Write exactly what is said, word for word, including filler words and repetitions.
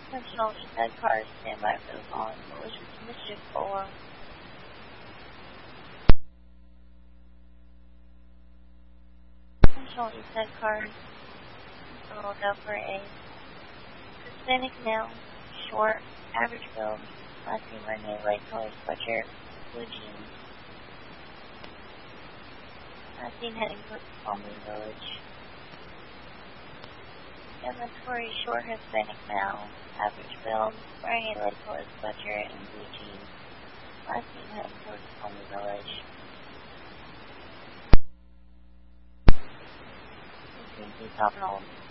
Attentional East Side cars, stand by for the following collision to Mischief four. Attentional East Side cars, look out for a Hispanic male, short, average build, last name wearing a light colored sweatshirt, blue jeans. Last seen heading towards Palmy Village. Inventory, short Hispanic male, average build, wearing a light colored sweatshirt and blue jeans. Last seen heading towards Palmy Village. Please stop and hold.